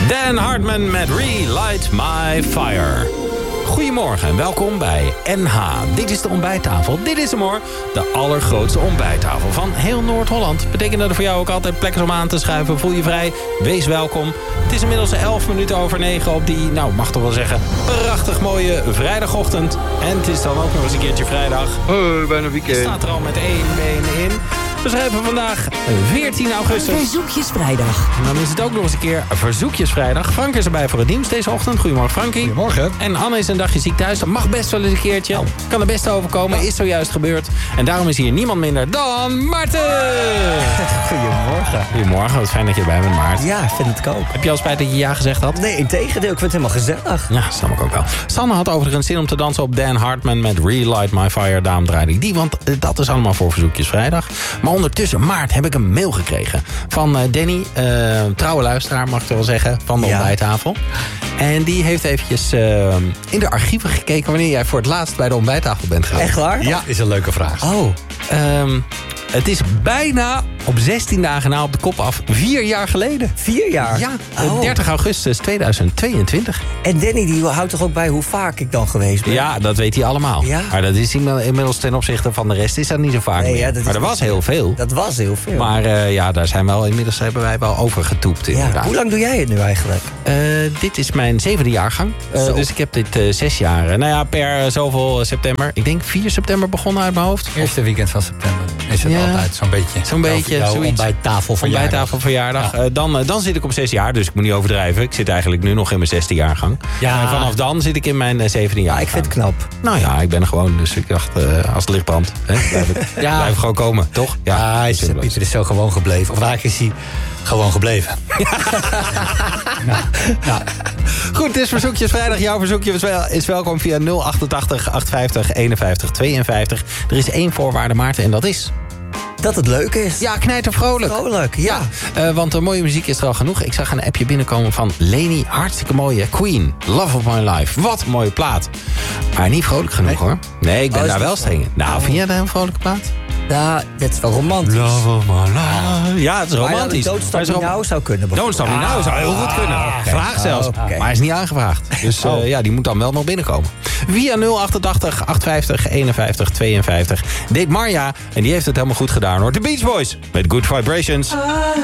Dan Hartman met Relight My Fire. Goedemorgen en welkom bij NH. Dit is de ontbijttafel. Dit is hem hoor. De allergrootste ontbijttafel van heel Noord-Holland. Betekent dat er voor jou ook altijd plek is om aan te schuiven. Voel je vrij. Wees welkom. Het is inmiddels 11 minuten over 9 op die, nou mag toch wel zeggen, prachtig mooie vrijdagochtend. En het is dan ook nog eens een keertje vrijdag. Bijna weekend. Je staat er al met één been in. We schrijven vandaag 14 augustus. Verzoekjesvrijdag. En dan is het ook nog eens een keer Verzoekjesvrijdag. Frank is erbij voor het nieuws deze ochtend. Goedemorgen Frankie. Goedemorgen. En Anne is een dagje ziek thuis. Dat mag best wel eens een keertje. Kan er best overkomen. Is zojuist gebeurd. En daarom is hier niemand minder dan Maarten. Goedemorgen. Goedemorgen. Wat fijn dat je erbij bent, Maarten. Ja, ik vind het ook. Heb je al spijt dat je ja gezegd had? Nee, integendeel. Ik vind het helemaal gezellig. Ja, snap ik ook wel. Sanne had overigens zin om te dansen op Dan Hartman met Relight My Fire. Daarom draaide ik die, want dat is allemaal voor Verzoekjesvrijdag. Maar ondertussen, maart, heb ik een mail gekregen van Danny, trouwe luisteraar mag ik wel zeggen, van de ontbijttafel. En die heeft eventjes in de archieven gekeken wanneer jij voor het laatst bij de ontbijttafel bent geweest. Echt waar? Ja, is een leuke vraag. Oh. Het is bijna op 16 dagen na op de kop af 4 jaar geleden. 4 jaar? Ja, Oh. 30 augustus 2022. En Danny die houdt toch ook bij hoe vaak ik dan geweest ben? Ja, dat weet hij allemaal. Ja. Maar dat is inmiddels ten opzichte van de rest is dat niet zo vaak Nee, meer. ja, dat is maar er was heel veel. Dat was heel veel. Maar ja, daar zijn inmiddels hebben wij wel over getoept inderdaad. ja. Hoe lang doe jij het nu eigenlijk? Dit is mijn 7e jaargang. Dus ik heb dit 6 jaar. Nou ja, per zoveel september. Ik denk 4 september begonnen uit mijn hoofd. Eerste weekend van september is het altijd zo'n beetje. Zo'n beetje, Jouw zoiets. Ontbijttafelverjaardag. Dan zit ik op 6 jaar, dus ik moet niet overdrijven. Ik zit eigenlijk nu nog in mijn 6e jaargang. Ja. En vanaf dan zit ik in mijn 7e jaar. Ja, ik vind het knap. Nou ja, ik ben er gewoon. Dus ik dacht, als het licht brandt, blijf gewoon komen, toch? Ja, Pieter is zo gewoon gebleven. Of eigenlijk is hij gewoon gebleven. Goed, het is Verzoekjesvrijdag. Jouw verzoekje is welkom via 088 850 51 52. Er is 1 voorwaarde, Maarten, en dat is... Dat het leuk is. Ja, knijter vrolijk. Vrolijk, ja. Want de mooie muziek is er al genoeg. Ik zag een appje binnenkomen van Leni. Hartstikke mooie. Queen, Love of My Life. Wat een mooie plaat. Maar niet vrolijk genoeg hoor. Nee, ik ben daar wel streng in. Nou, vind jij dat een vrolijke plaat? Ja, dat is wel romantisch. Love of My Life. Ja, het is romantisch. Don't Stop Me Now zou kunnen. Don't Stop Me Now zou heel goed kunnen. Vraag zelfs. Maar hij is niet aangevraagd. Dus ja, die moet dan wel nog binnenkomen. Via 088 850 51 52 deed Marja. En die heeft het helemaal goed gedaan hoor. The Beach Boys met Good Vibrations.